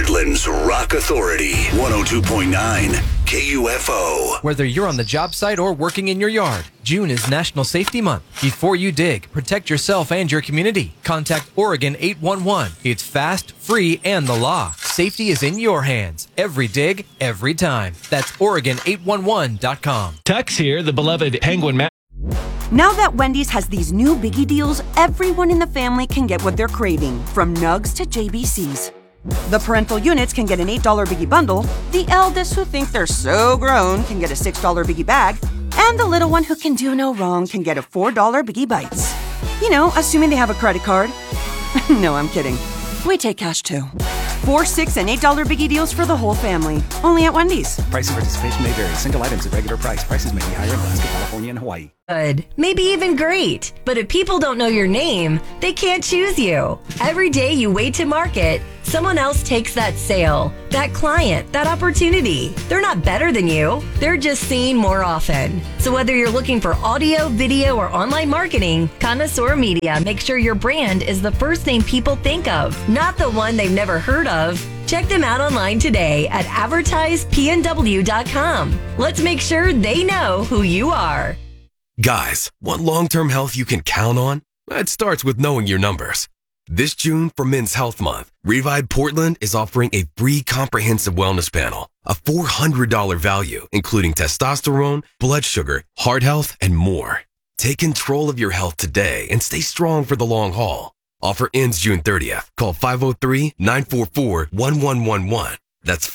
Portland's Rock Authority, 102.9 KUFO. Whether you're on the job site or working in your yard, June is National Safety Month. Before you dig, protect yourself and your community. Contact Oregon 811. It's fast, free, and the law. Safety is in your hands. Every dig, every time. That's Oregon811.com. Tux here, the beloved Penguin Now that Wendy's has these new biggie deals, everyone in the family can get what they're craving, from nugs to JBCs. The parental units can get an $8 biggie bundle, the eldest who think they're so grown can get a $6 biggie bag, and the little one who can do no wrong can get a $4 biggie bites. You know, assuming they have a credit card. No, I'm kidding. We take cash too. $4, $6, and $8 biggie deals for the whole family. Only at Wendy's. Price and participation may vary. Single items at regular price. Prices may be higher in Alaska, California, and Hawaii. Good. Maybe even great. But if people don't know your name, they can't choose you. Every day you wait to market, someone else takes that sale, that client, that opportunity. They're not better than you. They're just seen more often. So whether you're looking for audio, video, or online marketing, Connoisseur Media makes sure your brand is the first name people think of, not the one they've never heard of. Check them out online today at advertisepnw.com. Let's make sure they know who you are. Guys, want long-term health you can count on? It starts with knowing your numbers. This June, for Men's Health Month, Revive Portland is offering a free comprehensive wellness panel, a $400 value, including testosterone, blood sugar, heart health, and more. Take control of your health today and stay strong for the long haul. Offer ends June 30th. Call 503-944-1111. That's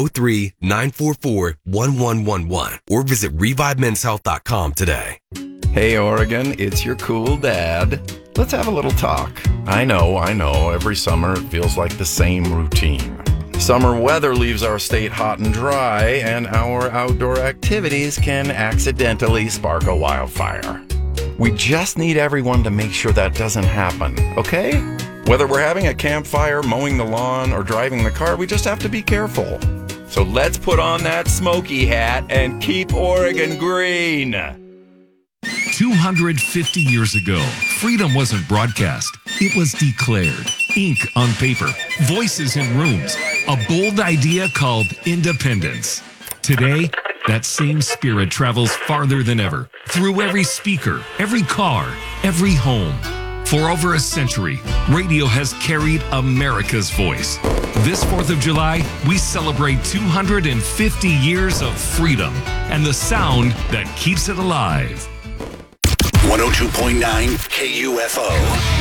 503-944-1111. Or visit ReviveMen'sHealth.com today. Hey, Oregon, it's your cool dad. Let's have a little talk. I know. Every summer it feels like the same routine. Summer weather leaves our state hot and dry, and our outdoor activities can accidentally spark a wildfire. We just need everyone to make sure that doesn't happen, okay? Whether we're having a campfire, mowing the lawn, or driving the car, we just have to be careful. So let's put on that smoky hat and keep Oregon green. 250 years ago, freedom wasn't broadcast. It was declared. Ink on paper, voices in rooms, a bold idea called independence. Today, that same spirit travels farther than ever, through every speaker, every car, every home. For over a century, radio has carried America's voice. This 4th of July, we celebrate 250 years of freedom and the sound that keeps it alive. 102.9 KUFO.